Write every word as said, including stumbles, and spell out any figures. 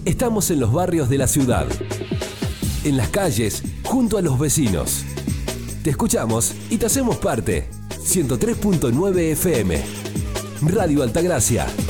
Estamos en los barrios de la ciudad, en las calles, junto a los vecinos. Te escuchamos y te hacemos parte. ciento tres punto nueve F M. Radio Altagracia.